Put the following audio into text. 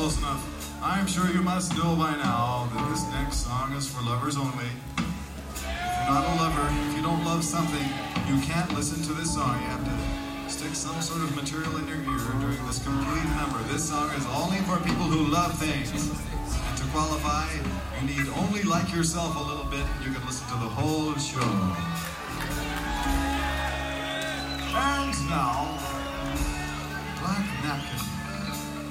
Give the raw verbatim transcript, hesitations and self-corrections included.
close enough. I'm sure you must know by now that this next song is for lovers only. If you're not a lover, if you don't love something, you can't listen to this song. You have to stick some sort of material in your ear during this complete number. This song is only for people who love things. And to qualify, you need only like yourself a little bit, and you can listen to the whole show. And now, Black Napkin.